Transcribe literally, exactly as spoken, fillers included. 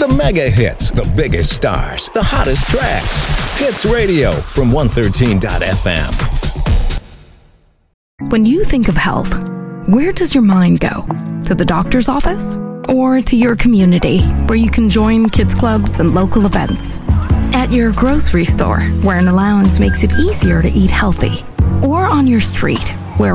The mega hits, the biggest stars, the hottest tracks. Hits Radio from one thirteen dot f m. When you think of health, where does your mind go? To the doctor's office? Or to your community, where you can join kids clubs and local events? At your grocery store, where an allowance makes it easier to eat healthy? Or on your street,